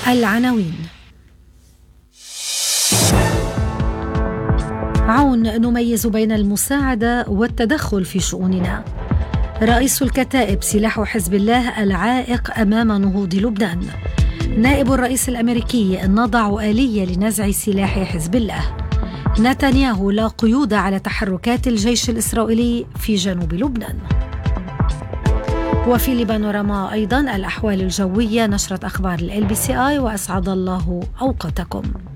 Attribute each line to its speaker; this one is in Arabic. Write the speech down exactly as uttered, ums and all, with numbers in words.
Speaker 1: العناوين. عون نميز بين المساعدة والتدخل في شؤوننا. رئيس الكتائب: سلاح حزب الله العائق أمام نهوض لبنان. نائب الرئيس الأمريكي: نضع آلية لنزع سلاح حزب الله. نتنياهو: لا قيود على تحركات الجيش الإسرائيلي في جنوب لبنان. وفي لبانوراما أيضا الأحوال الجوية، نشرة أخبار ال بي سي آي، وأسعد الله أوقاتكم.